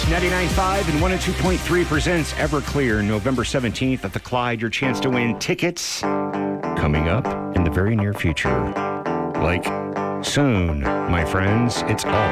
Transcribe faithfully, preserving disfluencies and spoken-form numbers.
ninety-nine point five and one oh two point three presents Everclear November seventeenth at the Clyde. Your chance to win tickets coming up in the very near future. Like soon, my friends. It's all